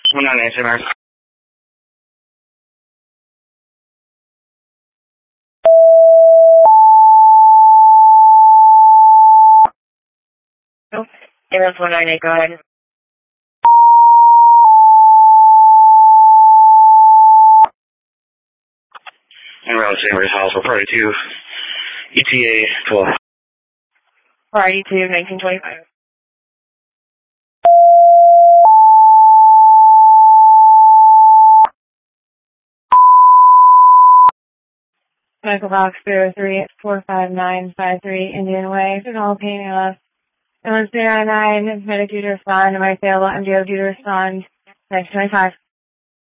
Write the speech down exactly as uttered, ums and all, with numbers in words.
one nine eight, Mars. Oh, Ambulance one nine eight, go ahead. En route to Ambers Hospital, Party two, E T A twelve. Party two, nineteen twenty-five. Medical box zero three four five nine five three Indian Way, all pain and left. Ambulance zero nine, medic due to respond, am I available? M D O due to respond, nineteen twenty-five.